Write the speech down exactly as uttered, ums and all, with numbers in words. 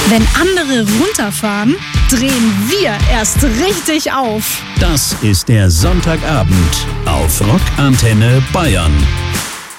Wenn andere runterfahren, drehen wir erst richtig auf. Das ist der Sonntagabend auf Rockantenne Bayern.